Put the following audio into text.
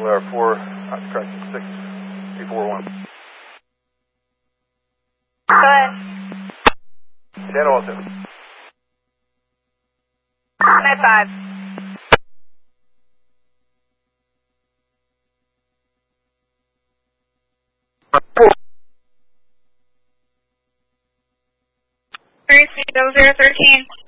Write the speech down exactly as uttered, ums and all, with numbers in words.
Polar four, uh, correction, six, three four one. Go ahead. Channel Alto. Night five. Three, zero, zero, thirteen.